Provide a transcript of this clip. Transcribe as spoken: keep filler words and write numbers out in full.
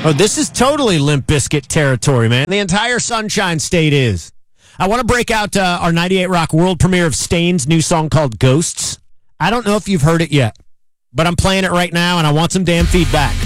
Oh, this is totally Limp Bizkit territory, man. The entire Sunshine State is. I want to break out uh, our ninety-eight Rock world premiere of Stain's new song called Ghosts. I don't know if you've heard it yet, but I'm playing it right now, and I want some damn feedback.